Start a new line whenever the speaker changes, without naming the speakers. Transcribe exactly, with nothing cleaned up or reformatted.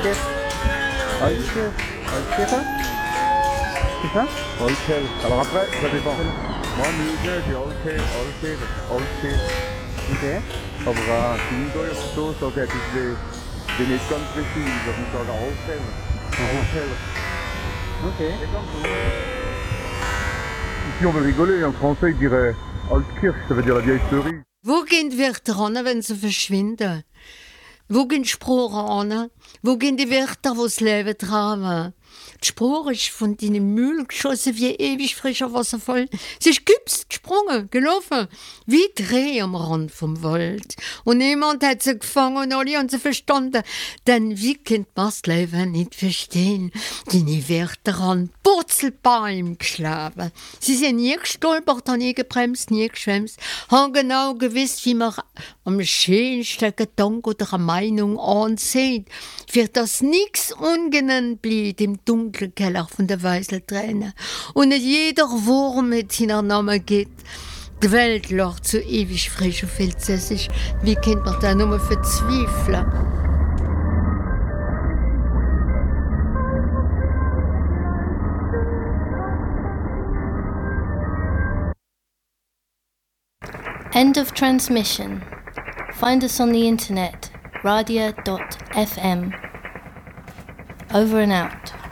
Olker. Olker. Olker. C'est ça?
Olker. Alors après, ça dépend. Moi, Mulger, c'est Olker, Olker, Olker.
Okay.
Aber äh, die Inder so, so der ist die nicht ganz präzise. Ich muss sagen, Olker. Olker.
Okay.
Si on veut rigoler, en français, il dirait Altkirch, ça veut dire la vieille cerise.
Wo gehen die Wörter an, wenn sie verschwinden? Wo gehen die Sprachen an? Wo gehen die Wörter, wo das Leben tragen? Die Sprache ist von deinem Müll geschossen wie ewig frischer Wasserfall. Sie ist gehüpft, gesprungen, gelaufen, wie Dreh am Rand vom Wald. Und niemand hat sie gefangen und alle haben sie verstanden. Denn wie kann man das Leben nicht verstehen? Deine Wörter an Purzelbäume geschlagen. Sie sind nie gestolpert, haben nie gebremst, nie geschwemst, haben genau gewusst, wie man am schönsten Gedanken oder eine Meinung ansieht. Für das nichts ungenannt bleibt im dunklen Keller von der Weißelträne und nicht jeder Wurm mit seiner Namen geht. Die Welt lacht so ewig frisch und felsässig. Wie kann man da nur verzweifeln?
End of transmission. Find us on the internet, radia dot f m. Over and out.